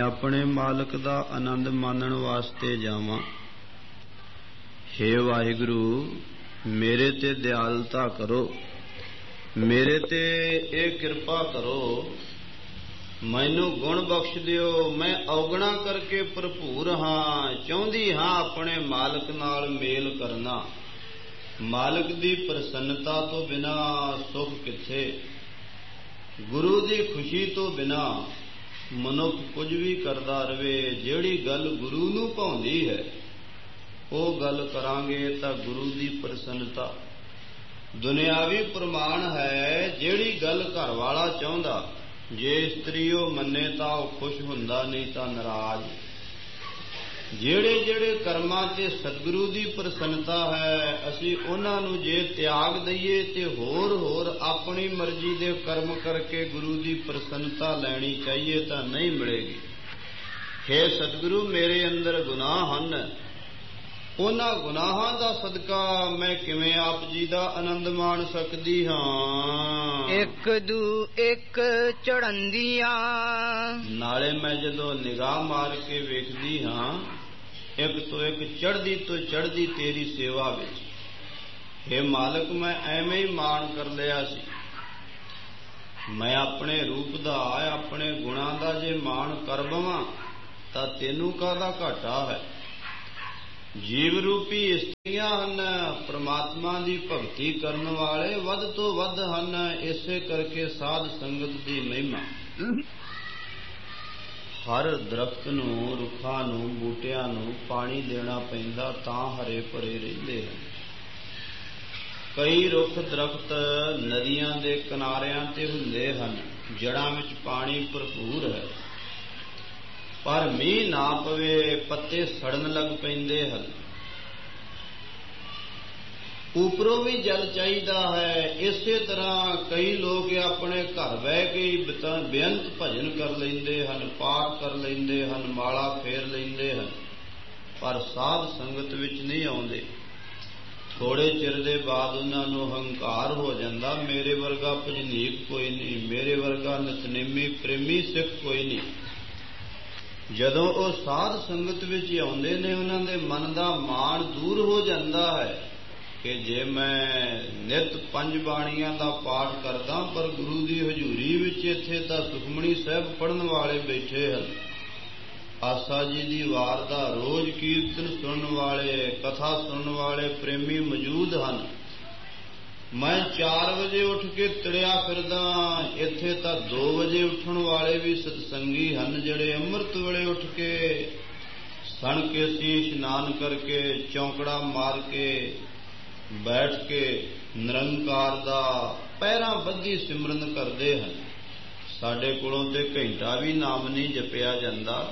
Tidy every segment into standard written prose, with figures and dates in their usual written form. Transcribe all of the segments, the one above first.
अपने मालक दा आनंद मानण वास्ते जावां। हे वाहिगुरु मेरे ते दयालता करो, मेरे ते ये कृपा करो, मैनू गुण बख्श दियो। मैं अवगुणा करके भरपूर हाँ, चाहुंदी हाँ अपने मालक नाल मेल करना। मालक दी प्रसन्नता तो बिना सुख किथे, गुरु दी खुशी तो बिना मनुख कुछ भी करदा रवे। जिहड़ी गल गुरु नूं भाउंदी है वो गल करांगे तां गुरु दी प्रसन्नता। दुनियावी प्रमाण है जिहड़ी गल घर वाला चाहुंदा, जे इस्त्री वो मन्ने तां वो खुश हुंदा, नहीं तां नाराज। ਜਿਹੜੇ ਜਿਹੜੇ ਕਰਮਾਂ ਤੇ ਸਤਿਗੁਰੂ ਦੀ ਪ੍ਰਸੰਨਤਾ ਹੈ, ਅਸੀਂ ਉਹਨਾਂ ਨੂੰ ਜੇ ਤਿਆਗ ਦਈਏ ਤੇ ਹੋਰ ਆਪਣੀ ਮਰਜ਼ੀ ਦੇ ਕਰਮ ਕਰਕੇ ਗੁਰੂ ਦੀ ਪ੍ਰਸੰਨਤਾ ਲੈਣੀ ਚਾਹੀਏ ਤਾਂ ਨਹੀਂ ਮਿਲੇਗੀ। ਹੇ ਸਤਿਗੁਰੂ ਮੇਰੇ ਅੰਦਰ ਗੁਨਾਹ ਹਨ, ਉਹਨਾਂ ਗੁਨਾਹਾਂ ਦਾ ਸਦਕਾ ਮੈਂ ਕਿਵੇਂ ਆਪ ਜੀ ਦਾ ਆਨੰਦ ਮਾਣ ਸਕਦੀ ਹਾਂ। ਇੱਕ ਦੂ ਇੱਕ ਚੜ੍ਹੰਦੀਆਂ, ਨਾਲੇ ਮੈਂ ਜਦੋਂ ਨਿਗਾਹ ਮਾਰ ਕੇ ਵੇਖਦੀ ਹਾਂ ਇੱਕ ਤੋਂ ਇੱਕ ਚੜ੍ਹਦੀ ਤੋਂ ਚੜ੍ਹਦੀ ਤੇਰੀ ਸੇਵਾ ਵਿੱਚ। हे ਮਾਲਕ ਮੈਂ ਐਵੇਂ ਹੀ ਮਾਣ ਕਰ ਲਿਆ ਸੀ। ਮੈਂ ਆਪਣੇ ਰੂਪ ਦਾ ਆਪਣੇ ਗੁਣਾਂ ਦਾ ਜੇ ਮਾਣ ਕਰ ਬਵਾਂ ਤਾਂ ਤੈਨੂੰ ਕਾਹਦਾ ਘਾਟਾ ਹੈ। ਜੀਵ ਰੂਪੀ ਇਸਤਰੀਆਂ ਹਨ, ਪ੍ਰਮਾਤਮਾ ਦੀ ਭਗਤੀ ਕਰਨ ਵਾਲੇ ਵੱਧ ਤੋਂ ਵੱਧ ਹਨ। ਇਸੇ ਕਰਕੇ ਸਾਧ ਸੰਗਤ ਦੀ ਮਹਿਮਾ। ਹਰ ਦਰਖਤ ਨੂੰ, ਰੁੱਖਾਂ ਨੂੰ, ਬੂਟਿਆਂ ਨੂੰ ਪਾਣੀ ਦੇਣਾ ਪੈਂਦਾ ਤਾਂ ਹਰੇ ਭਰੇ ਰਹਿੰਦੇ ਹਨ। ਕਈ ਰੁੱਖ ਦਰਖਤ ਨਦੀਆਂ ਦੇ ਕਿਨਾਰਿਆਂ ਤੇ ਹੁੰਦੇ ਹਨ, ਜੜ੍ਹਾਂ ਵਿੱਚ ਪਾਣੀ ਭਰਪੂਰ ਹੈ, ਪਰ ਮੀਂਹ ਨਾ ਪਵੇ ਪੱਤੇ ਸੜਨ ਲੱਗ ਪੈਂਦੇ ਹਨ। ਉਪਰੋਂ ਵੀ ਜਲ ਚਾਹੀਦਾ ਹੈ। ਇਸੇ ਤਰ੍ਹਾਂ ਕਈ ਲੋਕ ਆਪਣੇ ਘਰ ਬਹਿ ਕੇ ਹੀ ਬੇਅੰਤ ਭਜਨ ਕਰ ਲੈਂਦੇ ਹਨ, ਪਾਠ ਕਰ ਲੈਂਦੇ ਹਨ, ਮਾਲਾ ਫੇਰ ਲੈਂਦੇ ਹਨ, ਪਰ ਸਾਧ ਸੰਗਤ ਵਿੱਚ ਨਹੀਂ ਆਉਂਦੇ। ਥੋੜੇ ਚਿਰ ਦੇ ਬਾਅਦ ਉਹਨਾਂ ਨੂੰ ਹੰਕਾਰ ਹੋ ਜਾਂਦਾ, ਮੇਰੇ ਵਰਗਾ ਭਜਨੀਕ ਕੋਈ ਨਹੀਂ, ਮੇਰੇ ਵਰਗਾ ਨਿਤਨੇਮੀ ਪ੍ਰੇਮੀ ਸਿੱਖ ਕੋਈ ਨਹੀਂ। ਜਦੋਂ ਉਹ ਸਾਧ ਸੰਗਤ ਵਿੱਚ ਆਉਂਦੇ ਨੇ ਉਹਨਾਂ ਦੇ ਮਨ ਦਾ ਮਾਣ ਦੂਰ ਹੋ ਜਾਂਦਾ ਹੈ ਕਿ ਜੇ ਮੈਂ ਨਿਤ 5 ਬਾਣੀਆਂ ਦਾ ਪਾਠ ਕਰਦਾ ਪਰ ਗੁਰੂ ਦੀ ਹਜ਼ੂਰੀ ਵਿੱਚ ਇੱਥੇ ਤਾਂ ਸੁਖਮਣੀ ਸਾਹਿਬ ਪੜ੍ਹਨ ਵਾਲੇ ਬੈਠੇ ਹਨ, ਆਸਾ ਜੀ ਦੀ ਵਾਰ ਦਾ ਰੋਜ਼ ਕੀਰਤਨ ਸੁਣਨ ਵਾਲੇ, ਕਥਾ ਸੁਣਨ ਵਾਲੇ ਪ੍ਰੇਮੀ ਮੌਜੂਦ ਹਨ। ਮੈਂ 4 ਵਜੇ ਉੱਠ ਕੇ ਤੁਰਿਆ ਫਿਰਦਾ, ਇੱਥੇ ਤਾਂ 2 ਵਜੇ ਉੱਠਣ ਵਾਲੇ ਵੀ ਸਤਸੰਗੀ ਹਨ ਜਿਹੜੇ ਅੰਮ੍ਰਿਤ ਵੇਲੇ ਉੱਠ ਕੇ ਸਣ ਕੇ ਸੀਸ ਇਸ਼ਨਾਨ ਕਰਕੇ ਚੌਂਕੜਾ ਮਾਰ ਕੇ ਬੈਠ ਕੇ ਨਿਰੰਕਾਰ ਦਾ ਪਹਿਰਾਂ ਬੱਧੀ ਸਿਮਰਨ ਕਰਦੇ ਹਨ। ਸਾਡੇ ਕੋਲੋਂ ਤੇ ਘੰਟਾ ਵੀ ਨਾਮ ਨਹੀਂ ਜਪਿਆ ਜਾਂਦਾ।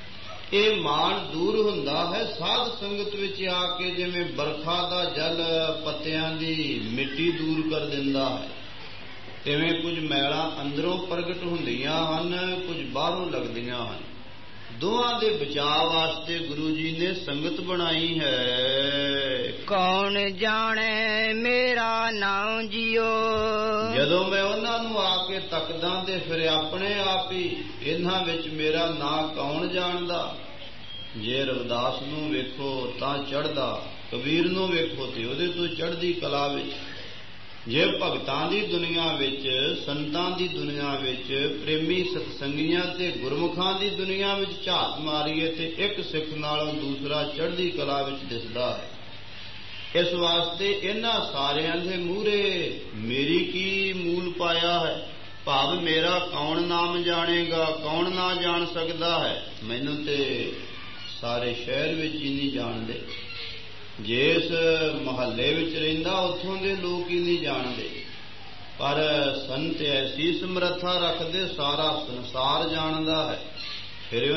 ਇਹ ਮਾਣ ਦੂਰ ਹੁੰਦਾ ਹੈ ਸਾਧ ਸੰਗਤ ਵਿੱਚ ਆ ਕੇ, ਜਿਵੇਂ ਬਰਖਾ ਦਾ ਜਲ ਪੱਤਿਆਂ ਦੀ ਮਿੱਟੀ ਦੂਰ ਕਰ ਦਿੰਦਾ ਹੈ, ਤਿਵੇਂ ਕੁਝ ਮੈਲਾਂ ਅੰਦਰੋਂ ਪ੍ਰਗਟ ਹੁੰਦੀਆਂ ਹਨ, ਕੁਝ ਬਾਹਰੋਂ ਲੱਗਦੀਆਂ ਹਨ। ਦੋਹਾਂ ਦੇ ਬਚਾਅ ਵਾਸਤੇ ਗੁਰੂ ਜੀ ਨੇ ਸੰਗਤ ਬਣਾਈ ਹੈ। ਕੌਣ ਜਾਣੇ ਮੇਰਾ ਨਾਮ ਜੀਓ, ਜਦੋਂ ਮੈਂ ਉਹਨਾਂ ਨੂੰ ਆ ਕੇ ਤੱਕਦਾ ਤੇ ਫਿਰ ਆਪਣੇ ਆਪ ਹੀ ਇਹਨਾਂ ਵਿੱਚ ਮੇਰਾ ਨਾਂ ਕੌਣ ਜਾਣਦਾ। ਜੇ ਰਵਿਦਾਸ ਨੂੰ ਵੇਖੋ ਤਾਂ ਚੜ੍ਹਦਾ, ਕਬੀਰ ਨੂੰ ਵੇਖੋ ਤੇ ਉਹਦੇ ਤੋਂ ਚੜ੍ਹਦੀ ਕਲਾ ਵਿੱਚ। ਜੇ ਭਗਤਾਂ ਦੀ ਦੁਨੀਆ ਵਿੱਚ, ਸੰਤਾਂ ਦੀ ਦੁਨੀਆ ਵਿੱਚ, ਪ੍ਰੇਮੀ ਸਤਸੰਗੀਆਂ ਤੇ ਗੁਰਮੁਖਾਂ ਦੀ ਦੁਨੀਆ ਵਿੱਚ ਝਾਤ ਮਾਰੀਏ ਤੇ ਇੱਕ ਸਿੱਖ ਨਾਲੋਂ ਦੂਸਰਾ ਚੜ੍ਹਦੀ ਕਲਾ ਵਿੱਚ ਦਿਸਦਾ ਹੈ। ਇਸ ਵਾਸਤੇ ਇਹਨਾਂ ਸਾਰਿਆਂ ਦੇ ਮੂਹਰੇ ਮੇਰੀ ਕੀ ਮੂਲ ਪਾਇਆ ਹੈ, ਭਾਵ ਮੇਰਾ ਕੌਣ ਨਾਮ ਜਾਣੇਗਾ, ਕੌਣ ਨਾ ਜਾਣ ਸਕਦਾ ਹੈ। ਮੈਨੂੰ ਤੇ ਸਾਰੇ ਸ਼ਹਿਰ ਵਿੱਚ ਹੀ ਨਹੀਂ ਜਾਣਦੇ, ਜਿਸ ਮੁਹੱਲੇ ਵਿੱਚ ਰਹਿੰਦਾ ਉੱਥੋਂ ਦੇ ਲੋਕ ਹੀ ਨਹੀਂ ਜਾਣਦੇ, ਪਰ ਸੰਤ ਐਸੀ ਸਮਰੱਥਾ ਰੱਖਦੇ ਸਾਰਾ ਸੰਸਾਰ ਜਾਣਦਾ ਹੈ। ਫਿਰ